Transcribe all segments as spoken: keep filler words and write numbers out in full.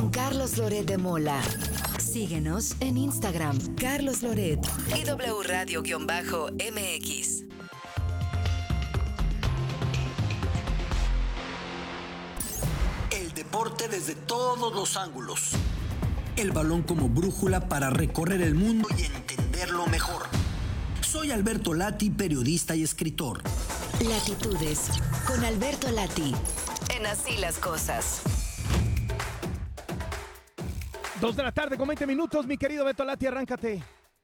con Carlos Loret de Mola. Síguenos en Instagram, Carlos Loret y W Radio-M X. El deporte desde todos los ángulos. El balón como brújula para recorrer el mundo y entenderlo mejor. Soy Alberto Lati, periodista y escritor. Latitudes, con Alberto Lati, en Así las Cosas. Dos de la tarde con veinte minutos, mi querido Beto Lati, arráncate.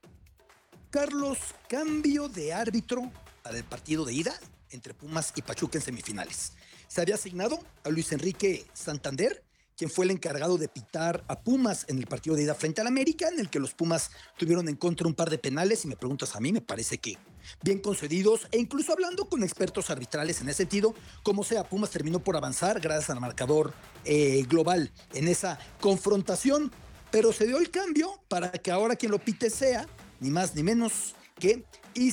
Carlos, cambio de árbitro para el partido de ida entre Pumas y Pachuca en semifinales. Se había asignado a Luis Enrique Santander, quien fue el encargado de pitar a Pumas en el partido de ida frente al América, en el que los Pumas tuvieron en contra un par de penales, y me preguntas a mí, me parece que bien concedidos, e incluso hablando con expertos arbitrales en ese sentido, como sea, Pumas terminó por avanzar gracias al marcador eh, global en esa confrontación, pero se dio el cambio para que ahora quien lo pite sea, ni más ni menos que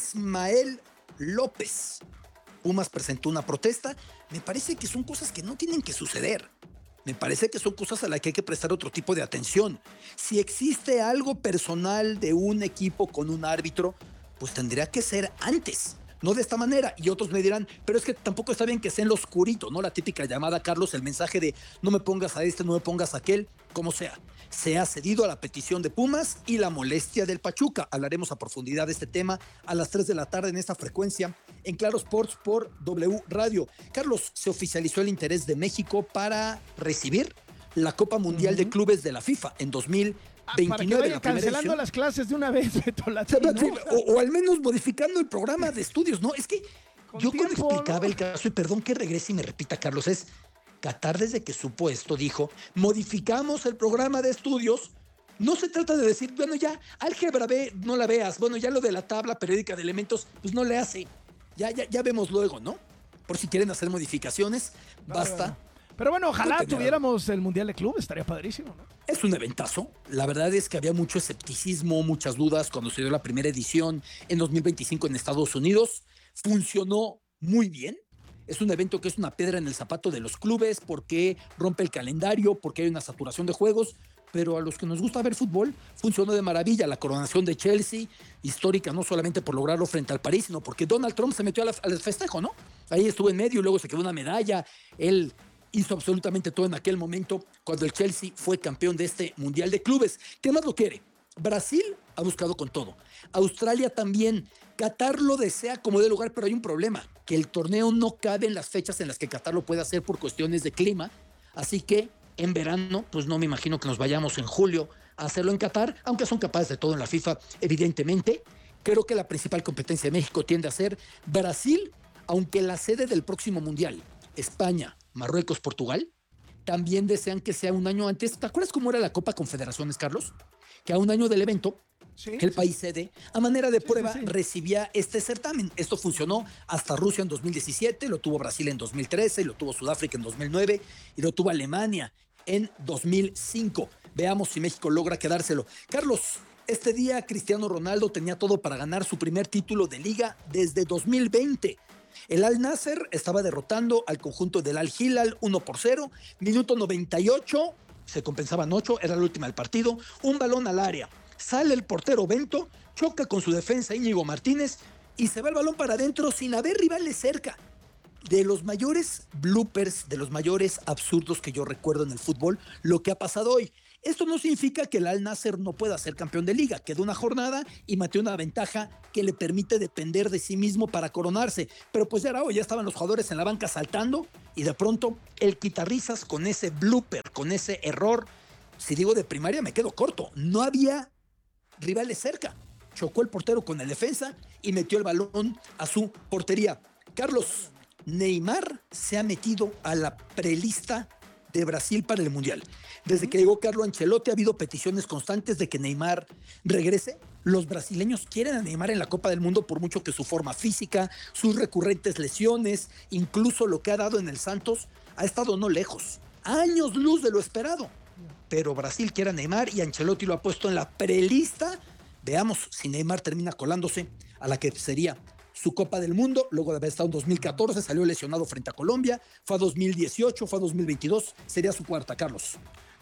Ismael López. Pumas presentó una protesta. Me parece que son cosas que no tienen que suceder. Me parece que son cosas a las que hay que prestar otro tipo de atención. Si existe algo personal de un equipo con un árbitro, pues tendría que ser antes, no de esta manera. Y otros me dirán, pero es que tampoco está bien que sea en lo oscurito, ¿no? La típica llamada, Carlos, el mensaje de no me pongas a este, no me pongas a aquel, como sea. Se ha cedido a la petición de Pumas y la molestia del Pachuca. Hablaremos a profundidad de este tema a las tres de la tarde en esta frecuencia en Claro Sports por W Radio. Carlos, se oficializó el interés de México para recibir la Copa Mundial uh-huh. de Clubes de la FIFA en dos mil veintinueve. Ah, para que vayan cancelando las clases de una vez, Beto Lati, ¿no? o, o al menos modificando el programa de estudios, ¿no? Es que Con yo tiempo, cuando explicaba ¿no? el caso, y perdón que regrese y me repita, Carlos, es Qatar, desde que supo esto, dijo, modificamos el programa de estudios. No se trata de decir, bueno, ya, álgebra B, no la veas. Bueno, ya lo de la tabla periódica de elementos, pues no le hace. Ya, ya, ya vemos luego, ¿no? Por si quieren hacer modificaciones, basta. Bueno. Pero bueno, ojalá no tuviéramos el Mundial de Club, estaría padrísimo, ¿no? Es un eventazo. La verdad es que había mucho escepticismo, muchas dudas cuando se dio la primera edición en dos mil veinticinco en Estados Unidos. Funcionó muy bien. Es un evento que es una piedra en el zapato de los clubes porque rompe el calendario, porque hay una saturación de juegos, pero a los que nos gusta ver fútbol, funcionó de maravilla. La coronación de Chelsea, histórica no solamente por lograrlo frente al París, sino porque Donald Trump se metió al festejo, ¿no? Ahí estuvo en medio y luego se quedó una medalla. Él hizo absolutamente todo en aquel momento cuando el Chelsea fue campeón de este Mundial de Clubes. ¿Qué más lo quiere? Brasil ha buscado con todo. Australia también. Qatar lo desea como de lugar, pero hay un problema, que el torneo no cabe en las fechas en las que Qatar lo puede hacer por cuestiones de clima. Así que en verano, pues no me imagino que nos vayamos en julio a hacerlo en Qatar, aunque son capaces de todo en la FIFA, evidentemente. Creo que la principal competencia de México tiende a ser Brasil, aunque la sede del próximo Mundial, España, Marruecos, Portugal, también desean que sea un año antes. ¿Te acuerdas cómo era la Copa Confederaciones, Carlos? Que a un año del evento, sí, el sí. país sede, a manera de sí, prueba, sí, sí. recibía este certamen. Esto funcionó hasta Rusia en dos mil diecisiete, lo tuvo Brasil en dos mil trece, lo tuvo Sudáfrica en dos mil nueve y lo tuvo Alemania en dos mil cinco. Veamos si México logra quedárselo. Carlos, este día Cristiano Ronaldo tenía todo para ganar su primer título de liga desde dos mil veinte. El Al Nasser estaba derrotando al conjunto del Al Hilal uno por cero. Minuto noventa y ocho, se compensaban ocho, era la última del partido. Un balón al área. Sale el portero Bento, choca con su defensa Íñigo Martínez y se va el balón para adentro sin haber rivales cerca. De los mayores bloopers, de los mayores absurdos que yo recuerdo en el fútbol, lo que ha pasado hoy. Esto no significa que el Al Nasser no pueda ser campeón de liga. Quedó una jornada y metió una ventaja que le permite depender de sí mismo para coronarse. Pero pues ya era hoy, ya estaban los jugadores en la banca saltando y de pronto el quitarrisas con ese blooper, con ese error. Si digo de primaria me quedo corto. No había rivales cerca. Chocó el portero con el defensa y metió el balón a su portería. Carlos, Neymar se ha metido a la prelista de Brasil para el Mundial. Desde que llegó Carlo Ancelotti ha habido peticiones constantes de que Neymar regrese. Los brasileños quieren a Neymar en la Copa del Mundo por mucho que su forma física, sus recurrentes lesiones, incluso lo que ha dado en el Santos, ha estado no lejos. Años luz de lo esperado. Pero Brasil quiere a Neymar y Ancelotti lo ha puesto en la prelista. Veamos si Neymar termina colándose a la que sería su Copa del Mundo, luego de haber estado en dos mil catorce, salió lesionado frente a Colombia, fue a dos mil dieciocho, fue a dos mil veintidós, sería su cuarta, Carlos.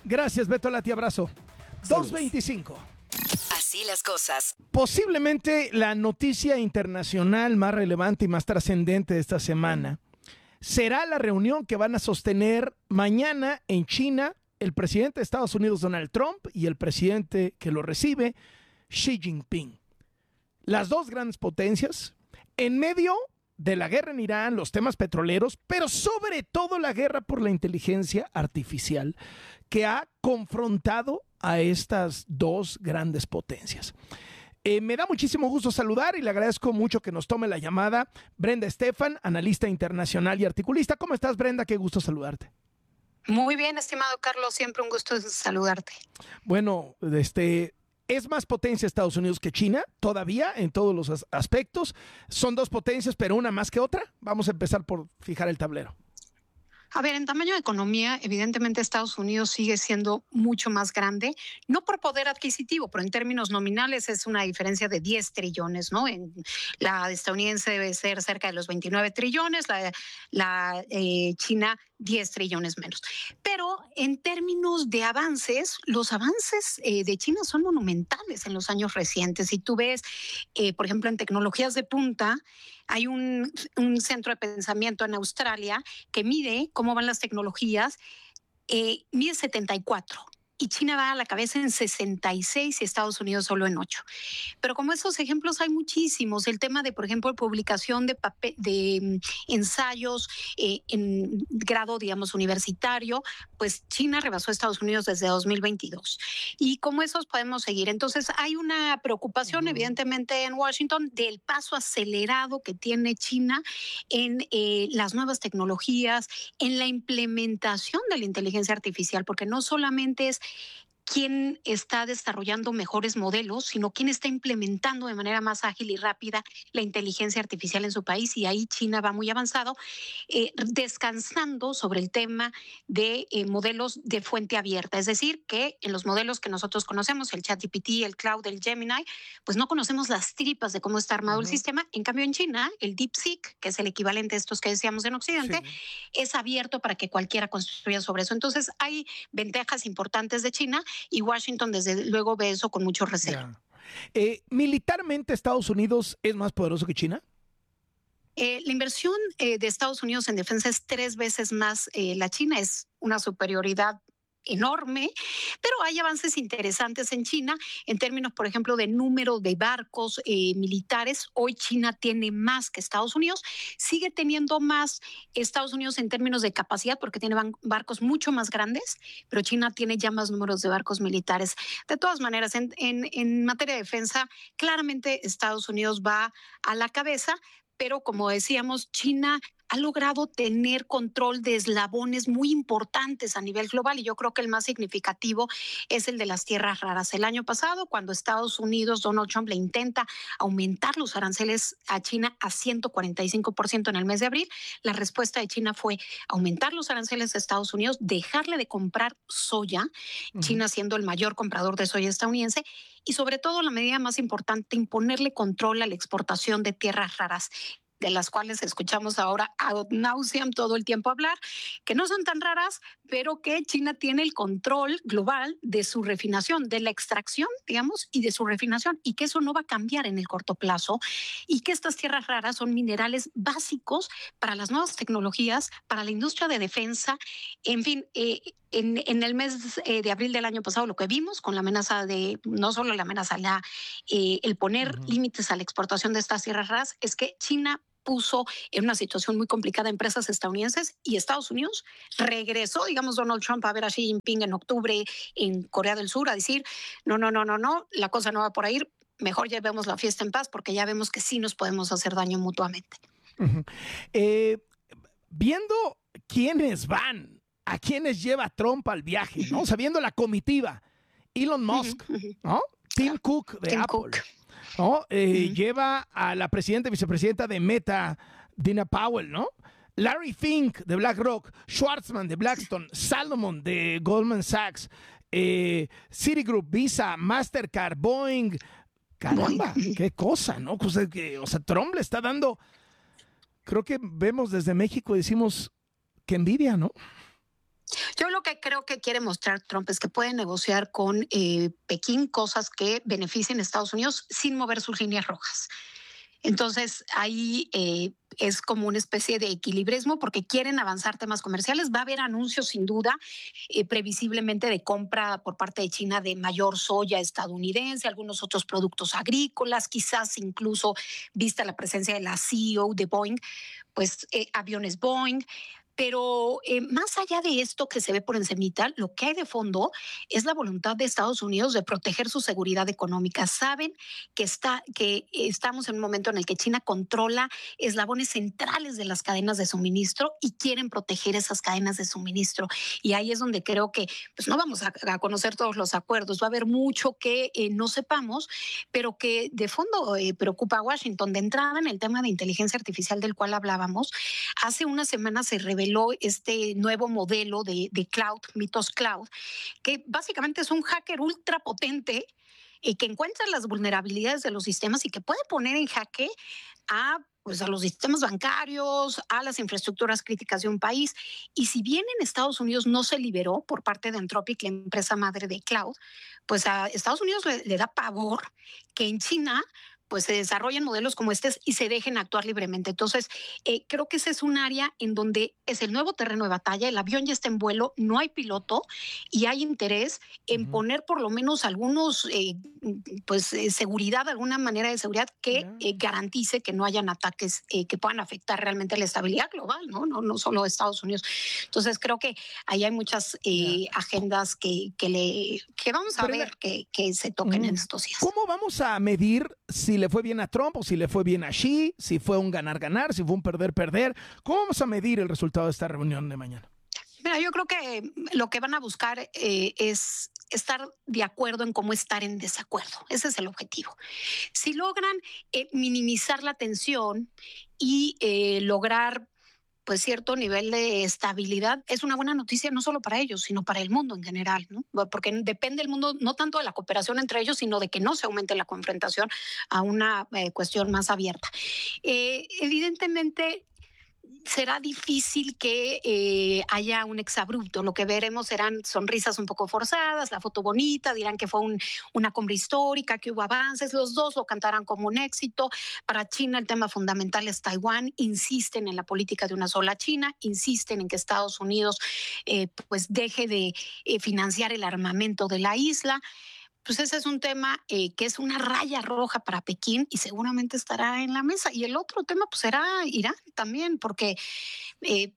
Gracias, Beto Lati, abrazo. dos veinticinco. Así las cosas. Posiblemente la noticia internacional más relevante y más trascendente de esta semana será la reunión que van a sostener mañana en China el presidente de Estados Unidos, Donald Trump, y el presidente que lo recibe, Xi Jinping. Las dos grandes potencias, en medio de la guerra en Irán, los temas petroleros, pero sobre todo la guerra por la inteligencia artificial que ha confrontado a estas dos grandes potencias. Eh, me da muchísimo gusto saludar y le agradezco mucho que nos tome la llamada Brenda Estefan, analista internacional y articulista. ¿Cómo estás, Brenda? Qué gusto saludarte. Muy bien, estimado Carlos, siempre un gusto saludarte. Bueno, este... ¿es más potencia Estados Unidos que China todavía en todos los aspectos? ¿Son dos potencias, pero una más que otra? Vamos a empezar por fijar el tablero. A ver, en tamaño de economía, evidentemente Estados Unidos sigue siendo mucho más grande, no por poder adquisitivo, pero en términos nominales es una diferencia de diez trillones, ¿no? En, la estadounidense debe ser cerca de los veintinueve trillones, la, la eh, China diez trillones menos. Pero en términos de avances, los avances eh, de China son monumentales en los años recientes. Si tú ves, eh, por ejemplo, en tecnologías de punta, hay un, un centro de pensamiento en Australia que mide cómo van las tecnologías, eh, mide setenta y cuatro. Y China va a la cabeza en sesenta y seis y Estados Unidos solo en ocho. Pero como esos ejemplos hay muchísimos. El tema de, por ejemplo, publicación de, papel, de um, ensayos eh, en grado, digamos, universitario, pues China rebasó a Estados Unidos desde dos mil veintidós. Y como esos podemos seguir. Entonces hay una preocupación, uh-huh. evidentemente, en Washington del paso acelerado que tiene China en eh, las nuevas tecnologías, en la implementación de la inteligencia artificial, porque no solamente es quién está desarrollando mejores modelos, sino quién está implementando de manera más ágil y rápida la inteligencia artificial en su país. Y ahí China va muy avanzado, eh, descansando sobre el tema de eh, modelos de fuente abierta. Es decir, que en los modelos que nosotros conocemos, el ChatGPT, el Cloud, el Gemini, pues no conocemos las tripas de cómo está armado uh-huh. el sistema. En cambio, en China, el DeepSeek, que es el equivalente a estos que decíamos en Occidente, sí. es abierto para que cualquiera construya sobre eso. Entonces, hay ventajas importantes de China, y Washington desde luego ve eso con mucho recelo. Yeah. Eh, ¿Militarmente Estados Unidos es más poderoso que China? Eh, la inversión eh, de Estados Unidos en defensa es tres veces más eh, la China, es una superioridad enorme, pero hay avances interesantes en China en términos, por ejemplo, de número de barcos eh, militares. Hoy China tiene más que Estados Unidos, sigue teniendo más Estados Unidos en términos de capacidad porque tiene barcos mucho más grandes, pero China tiene ya más números de barcos militares. De todas maneras, en, en, en materia de defensa, claramente Estados Unidos va a la cabeza, pero como decíamos, China ha logrado tener control de eslabones muy importantes a nivel global y yo creo que el más significativo es el de las tierras raras. El año pasado, cuando Estados Unidos, Donald Trump le intenta aumentar los aranceles a China a ciento cuarenta y cinco por ciento en el mes de abril, la respuesta de China fue aumentar los aranceles a Estados Unidos, dejarle de comprar soya, uh-huh. China siendo el mayor comprador de soya estadounidense, y sobre todo la medida más importante, imponerle control a la exportación de tierras raras, de las cuales escuchamos ahora ad nauseam todo el tiempo hablar, que no son tan raras, pero que China tiene el control global de su refinación, de la extracción, digamos, y de su refinación, y que eso no va a cambiar en el corto plazo, y que estas tierras raras son minerales básicos para las nuevas tecnologías, para la industria de defensa, en fin, eh, En, en el mes eh, de abril del año pasado lo que vimos con la amenaza de, no solo la amenaza, la, eh, el poner uh-huh. límites a la exportación de estas tierras raras, es que China puso en una situación muy complicada a empresas estadounidenses y Estados Unidos regresó, digamos, Donald Trump a ver a Xi Jinping en octubre en Corea del Sur a decir, no, no, no, no, no, la cosa no va por ahí, mejor llevemos la fiesta en paz porque ya vemos que sí nos podemos hacer daño mutuamente. Uh-huh. Eh, viendo quiénes van, a quienes lleva Trump al viaje, ¿no? Sabiendo la comitiva, Elon Musk, ¿no? Tim Cook de Tim Apple, Cook. ¿no? Eh, uh-huh. Lleva a la presidenta y vicepresidenta de Meta, Dina Powell, ¿no? Larry Fink de BlackRock, Schwartzman de Blackstone, Salomon de Goldman Sachs, eh, Citigroup, Visa, Mastercard, Boeing. Caramba, qué cosa, ¿no? O sea, que, o sea, Trump le está dando, creo que vemos desde México y decimos, qué envidia, ¿no? Yo lo que creo que quiere mostrar Trump es que puede negociar con eh, Pekín cosas que beneficien a Estados Unidos sin mover sus líneas rojas. Entonces, ahí eh, es como una especie de equilibrismo porque quieren avanzar temas comerciales. Va a haber anuncios, sin duda, eh, previsiblemente de compra por parte de China de mayor soya estadounidense, algunos otros productos agrícolas, quizás incluso, vista la presencia de la C E O de Boeing, pues eh, aviones Boeing. Pero eh, más allá de esto que se ve por encimita, lo que hay de fondo es la voluntad de Estados Unidos de proteger su seguridad económica. Saben que, está, que estamos en un momento en el que China controla eslabones centrales de las cadenas de suministro y quieren proteger esas cadenas de suministro. Y ahí es donde creo que pues no vamos a, a conocer todos los acuerdos. Va a haber mucho que eh, no sepamos, pero que de fondo eh, preocupa a Washington. De entrada, en el tema de inteligencia artificial del cual hablábamos, hace una semana se reveló este nuevo modelo de, de cloud, Mythos Cloud, que básicamente es un hacker ultra potente eh, que encuentra las vulnerabilidades de los sistemas y que puede poner en jaque a, pues, a los sistemas bancarios, a las infraestructuras críticas de un país. Y si bien en Estados Unidos no se liberó por parte de Anthropic, la empresa madre de cloud, pues a Estados Unidos le, le da pavor que en China pues se desarrollen modelos como estos y se dejen actuar libremente. Entonces, eh, creo que ese es un área en donde es el nuevo terreno de batalla, el avión ya está en vuelo, no hay piloto y hay interés en uh-huh. poner por lo menos algunos, eh, pues, eh, seguridad, alguna manera de seguridad que uh-huh. eh, garantice que no hayan ataques eh, que puedan afectar realmente la estabilidad global, ¿no? No, no solo Estados Unidos. Entonces, creo que ahí hay muchas eh, uh-huh. agendas que, que, le, que vamos a Pero, ver que, que se toquen uh-huh. en estos días. ¿Cómo vamos a medir si le fue bien a Trump o si le fue bien a Xi, si fue un ganar-ganar, si fue un perder-perder? ¿Cómo vamos a medir el resultado de esta reunión de mañana? Mira, yo creo que lo que van a buscar eh, es estar de acuerdo en cómo estar en desacuerdo. Ese es el objetivo. Si logran eh, minimizar la tensión y eh, lograr pues cierto nivel de estabilidad, es una buena noticia no solo para ellos, sino para el mundo en general, ¿no? Porque depende el mundo no tanto de la cooperación entre ellos, sino de que no se aumente la confrontación a una eh, cuestión más abierta. Eh, evidentemente, será difícil que eh, haya un exabrupto. Lo que veremos serán sonrisas un poco forzadas, la foto bonita, dirán que fue un, una cumbre histórica, que hubo avances, los dos lo cantarán como un éxito. Para China el tema fundamental es Taiwán, insisten en la política de una sola China, insisten en que Estados Unidos eh, pues deje de eh, financiar el armamento de la isla. Pues ese es un tema eh, que es una raya roja para Pekín y seguramente estará en la mesa. Y el otro tema pues será Irán también, porque eh,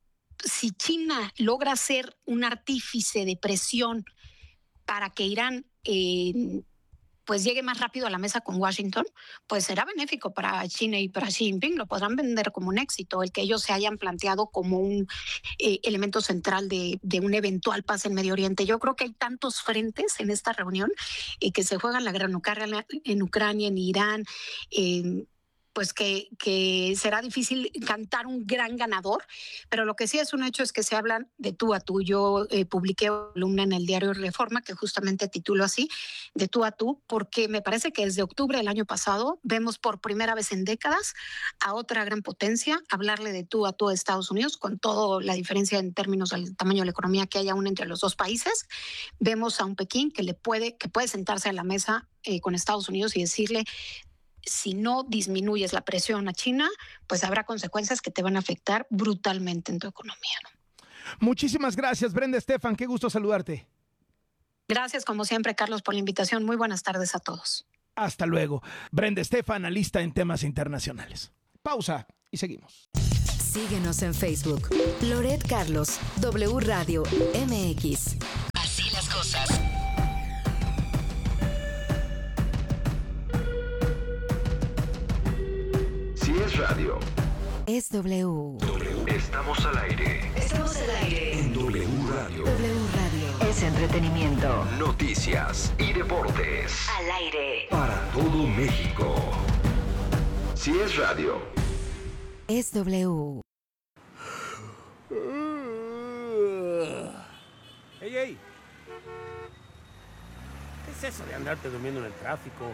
si China logra ser un artífice de presión para que Irán eh, pues llegue más rápido a la mesa con Washington, pues será benéfico para China y para Xi Jinping. Lo podrán vender como un éxito, el que ellos se hayan planteado como un eh, elemento central de, de un eventual paz en Medio Oriente. Yo creo que hay tantos frentes en esta reunión eh, que se juegan la guerra en Ucrania, en, Ucrania, en Irán, eh, pues que, que será difícil cantar un gran ganador, pero lo que sí es un hecho es que se hablan de tú a tú. Yo eh, publiqué una columna en el diario Reforma que justamente titulo así, de tú a tú, porque me parece que desde octubre del año pasado vemos por primera vez en décadas a otra gran potencia hablarle de tú a tú a Estados Unidos, con toda la diferencia en términos del tamaño de la economía que hay aún entre los dos países. Vemos a un Pekín que, le puede, que puede sentarse a la mesa eh, con Estados Unidos y decirle: si no disminuyes la presión a China, pues habrá consecuencias que te van a afectar brutalmente en tu economía, ¿no? Muchísimas gracias, Brenda Estefan. Qué gusto saludarte. Gracias, como siempre, Carlos, por la invitación. Muy buenas tardes a todos. Hasta luego. Brenda Estefan, analista en temas internacionales. Pausa y seguimos. Síguenos en Facebook. Loret Carlos, W Radio M X. Así las cosas. Es radio. Es W. W. Estamos al aire. Estamos al aire. En W Radio. W Radio. Es entretenimiento. Noticias y deportes. Al aire. Para todo México. Si es radio. Es W. ¡Ey, ey! ¿Qué es eso de andarte durmiendo en el tráfico?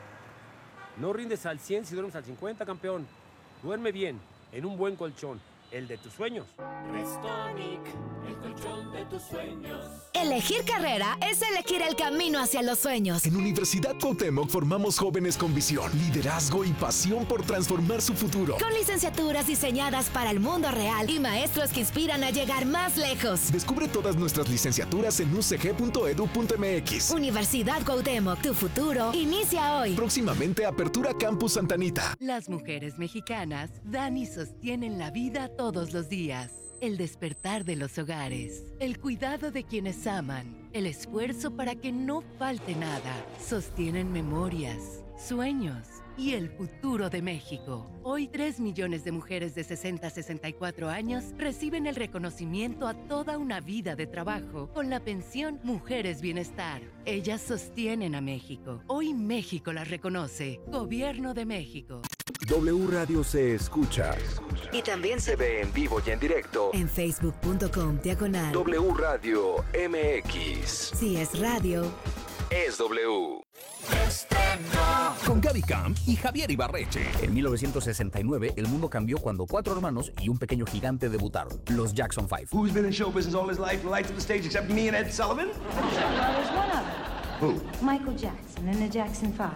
No rindes al cien si duermes al cincuenta, campeón. Duerme bien, en un buen colchón. el de tus sueños. Restonic, el colchón de tus sueños. Elegir carrera es elegir el camino hacia los sueños. En Universidad Cuauhtémoc formamos jóvenes con visión, liderazgo y pasión por transformar su futuro. Con licenciaturas diseñadas para el mundo real y maestros que inspiran a llegar más lejos. Descubre todas nuestras licenciaturas en u c g punto e d u punto m x. Universidad Cuauhtémoc, tu futuro inicia hoy. Próximamente Apertura Campus Santa Anita. Las mujeres mexicanas dan y sostienen la vida todos los días. El despertar de los hogares, el cuidado de quienes aman, el esfuerzo para que no falte nada, sostienen memorias, sueños y el futuro de México. Hoy tres millones de mujeres de sesenta a sesenta y cuatro años reciben el reconocimiento a toda una vida de trabajo con la pensión Mujeres Bienestar. Ellas sostienen a México. Hoy México las reconoce. Gobierno de México. W Radio se escucha Y también se se ve en vivo y en directo. en facebook punto com diagonal. W Radio M X. Si es radio, Es W. Con Gaby Camp y Javier Ibarreche. En mil novecientos sesenta y nueve, el mundo cambió cuando cuatro hermanos y un pequeño gigante debutaron, los Jackson Five. Who's been in show business all his life, lights on the stage except me and Ed Sullivan? Well, there's one other. Who? Michael Jackson and the Jackson Five.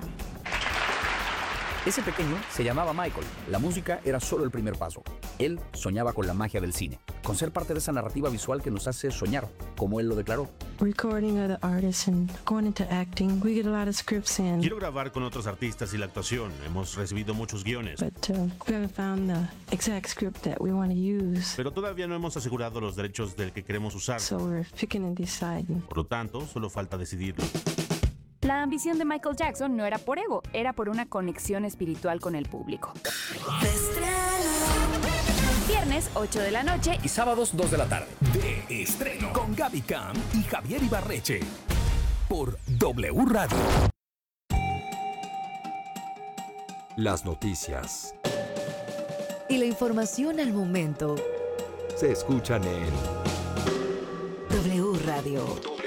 Ese pequeño se llamaba Michael. La música era solo el primer paso. Él soñaba con la magia del cine, con ser parte de esa narrativa visual que nos hace soñar, como él lo declaró. Recording other artists and going into acting, we get a lot of scripts in. Quiero grabar con otros artistas y la actuación. Hemos recibido muchos guiones. But uh, we haven't found the exact script that we want to use. Pero todavía no hemos asegurado los derechos del que queremos usar. So we're picking and deciding. Por lo tanto, solo falta decidirlo. La ambición de Michael Jackson no era por ego, era por una conexión espiritual con el público. Viernes, ocho de la noche Y sábados, dos de la tarde. De estreno. Con Gaby Camp y Javier Ibarreche. Por W Radio. Las noticias y la información al momento. se escuchan en W Radio.